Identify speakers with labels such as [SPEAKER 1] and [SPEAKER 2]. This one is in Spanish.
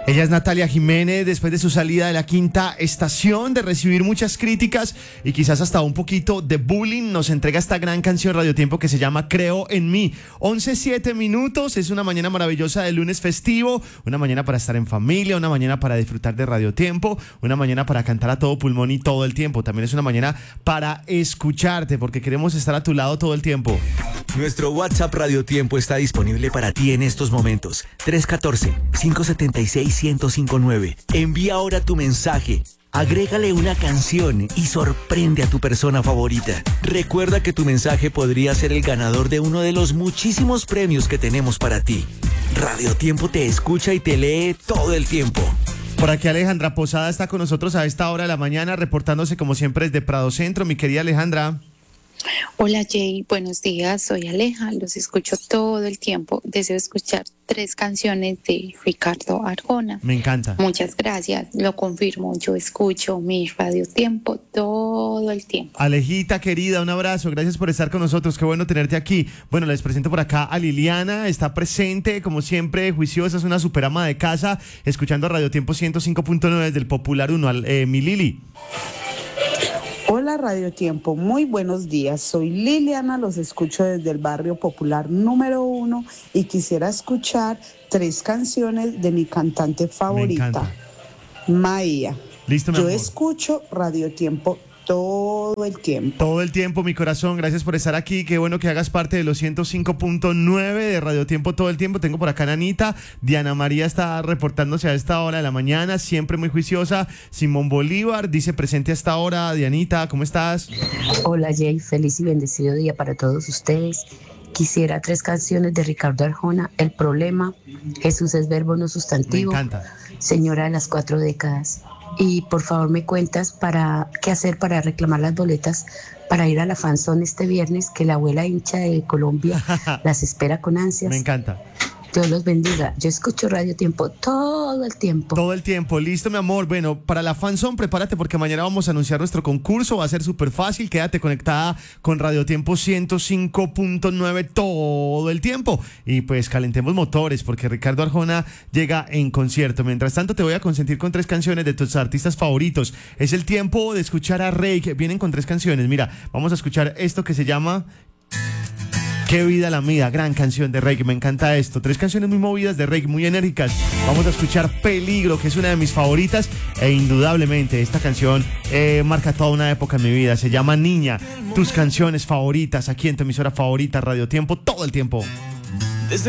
[SPEAKER 1] Ella es Natalia Jiménez, después de su salida de la Quinta Estación, de recibir muchas críticas y quizás hasta un poquito de bullying, nos entrega esta gran canción Radio Tiempo que se llama Creo en mí. 11:07, es una mañana maravillosa de lunes festivo, una mañana para estar en familia, una mañana para disfrutar de Radio Tiempo, una mañana para cantar a todo pulmón y todo el tiempo. También es una mañana para escucharte, porque queremos estar a tu lado todo el tiempo.
[SPEAKER 2] Nuestro WhatsApp Radio Tiempo está disponible para ti en estos momentos. 314-576-1059. Envía ahora tu mensaje. Agrégale una canción y sorprende a tu persona favorita. Recuerda que tu mensaje podría ser el ganador de uno de los muchísimos premios que tenemos para ti. Radio Tiempo te escucha y te lee todo el tiempo.
[SPEAKER 1] Por aquí Alejandra Posada está con nosotros a esta hora de la mañana, reportándose como siempre desde Prado Centro. Mi querida Alejandra.
[SPEAKER 3] Hola Jay, buenos días, soy Aleja, los escucho todo el tiempo. Deseo escuchar 3 canciones de Ricardo Arjona.
[SPEAKER 1] Me encanta.
[SPEAKER 3] Muchas gracias, lo confirmo, yo escucho mi Radio Tiempo todo el tiempo.
[SPEAKER 1] Alejita querida, un abrazo, gracias por estar con nosotros, qué bueno tenerte aquí. Bueno, les presento por acá a Liliana, está presente, como siempre, juiciosa, es una super ama de casa, escuchando Radio Tiempo 105.9 desde el Popular 1. Mi Lili.
[SPEAKER 4] Hola Radio Tiempo, muy buenos días. Soy Liliana, los escucho desde el barrio Popular número 1 y quisiera escuchar 3 canciones de mi cantante favorita, Maía.
[SPEAKER 1] Listo, mi
[SPEAKER 4] Yo
[SPEAKER 1] amor.
[SPEAKER 4] escucho Radio Tiempo todo el tiempo.
[SPEAKER 1] Todo el tiempo, mi corazón, gracias por estar aquí, qué bueno que hagas parte de los 105.9 de Radio Tiempo todo el tiempo. Tengo por acá a Nanita, Diana María está reportándose a esta hora de la mañana, siempre muy juiciosa. Simón Bolívar dice presente a esta hora. Dianita, ¿cómo estás?
[SPEAKER 5] Hola Jay, feliz y bendecido día para todos ustedes. Quisiera 3 canciones de Ricardo Arjona, El Problema, Jesús es verbo no sustantivo,
[SPEAKER 1] Me encanta.
[SPEAKER 5] Señora de las 4 décadas. Y por favor me cuentas qué hacer para reclamar las boletas para ir a la Fanzone este viernes, que la abuela hincha de Colombia las espera con ansias.
[SPEAKER 1] Me encanta.
[SPEAKER 5] Dios los bendiga. Yo escucho Radio Tiempo todo el tiempo.
[SPEAKER 1] Todo el tiempo, listo mi amor. Bueno, para la Fanzone prepárate porque mañana vamos a anunciar nuestro concurso, va a ser súper fácil, quédate conectada con Radio Tiempo 105.9 todo el tiempo y pues calentemos motores porque Ricardo Arjona llega en concierto. Mientras tanto te voy a consentir con 3 canciones de tus artistas favoritos. Es el tiempo de escuchar a Reik, vienen con 3 canciones. Mira, vamos a escuchar esto que se llama Qué vida la mía, gran canción de Reik, me encanta esto. 3 canciones muy movidas de Reik, muy enérgicas. Vamos a escuchar Peligro, que es una de mis favoritas e indudablemente esta canción marca toda una época en mi vida. Se llama Niña, tus canciones favoritas aquí en tu emisora favorita Radio Tiempo todo el tiempo.